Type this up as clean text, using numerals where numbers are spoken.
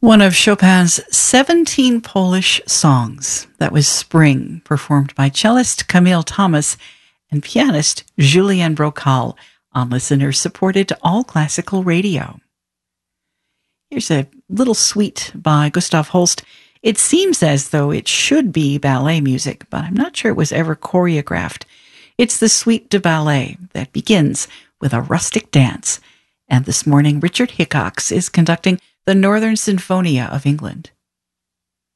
One of Chopin's 17 Polish songs. That was Spring, performed by cellist Camille Thomas and pianist Julien Brocal on listener-supported All Classical Radio. Here's a little suite by Gustav Holst. It seems as though it should be ballet music, but I'm not sure it was ever choreographed. It's the Suite de Ballet that begins with a rustic dance. And this morning, Richard Hickox is conducting the Northern Sinfonia of England.